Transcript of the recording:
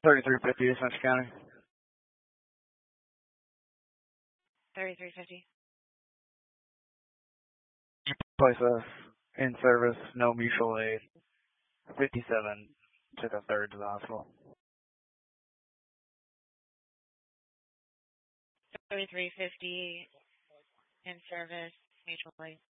3350 Central County. 3350. Place us in service, no mutual aid. 57 took a third to the hospital. 3350 in service, mutual aid.